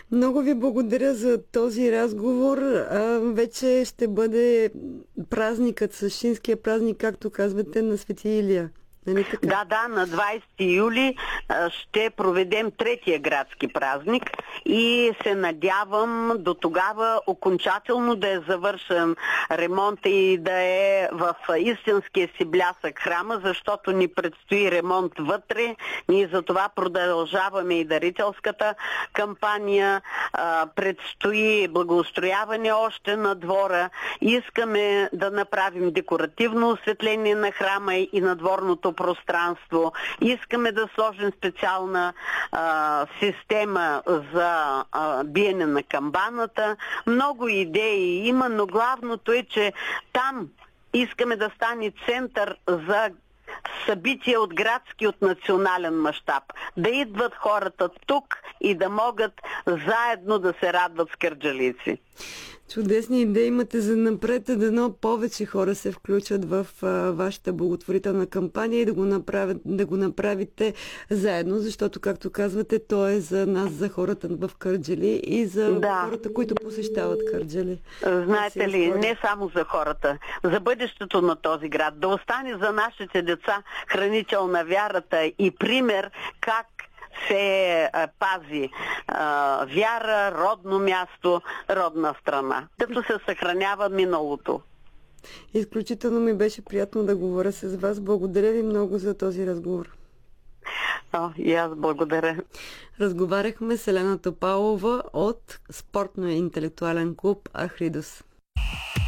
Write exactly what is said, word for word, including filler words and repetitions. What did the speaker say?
Много ви благодаря за този разговор. А, вече ще бъде празникът, същинския празник, както казвате, на Свети Илия. Нали така? Да, да, на двадесети юли ще проведем третия градски празник и се надявам до тогава окончателно да е завършен ремонт и да е в истинския си блясък храма, защото ни предстои ремонт вътре. Ние за това продължаваме и дарителската кампания. Предстои благоустрояване още на двора. Искаме да направим декоративно осветление на храма и на дворното пространство. Искаме да сложим специална а, система за а, биене на камбаната. Много идеи има, но главното е, че там искаме да стане център за събития от градски, от национален мащаб. Да идват хората тук и да могат заедно да се радват с кърджалийци. Чудесни идеи имате за напред, дано повече хора се включат в а, вашата благотворителна кампания и да го, направят, да го направите заедно, защото, както казвате, то е за нас, за хората в Кърджали и за да. хората, които посещават Кърджали. Знаете ли, не само за хората, за бъдещето на този град, да остане за нашите деца хранител на вярата и пример как се а, пази а, вяра, родно място, родна страна, като се съхранява миналото. Изключително ми беше приятно да говоря с вас. Благодаря ви много за този разговор. О, и аз благодаря. Разговаряхме с Елена Топалова от спортно-интелектуален клуб Ахридос.